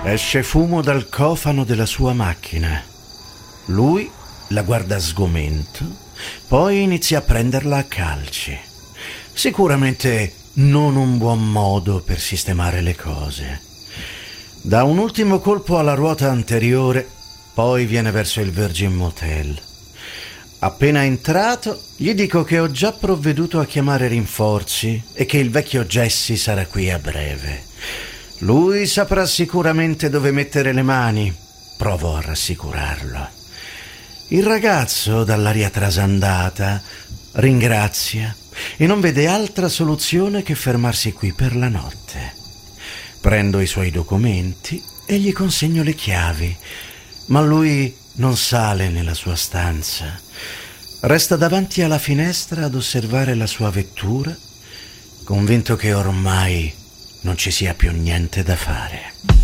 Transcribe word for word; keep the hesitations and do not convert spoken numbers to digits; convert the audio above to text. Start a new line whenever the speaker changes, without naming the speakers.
Esce fumo dal cofano della sua macchina. Lui la guarda a sgomento, poi inizia a prenderla a calci. Sicuramente non un buon modo per sistemare le cose. Dà un ultimo colpo alla ruota anteriore, poi viene verso il Virgin Motel. Appena entrato, gli dico che ho già provveduto a chiamare rinforzi e che il vecchio Jesse sarà qui a breve. Lui saprà sicuramente dove mettere le mani. Provo a rassicurarlo. Il ragazzo, dall'aria trasandata, ringrazia e non vede altra soluzione che fermarsi qui per la notte. Prendo i suoi documenti e gli consegno le chiavi, ma lui non sale nella sua stanza. Resta davanti alla finestra ad osservare la sua vettura, convinto che ormai non ci sia più niente da fare.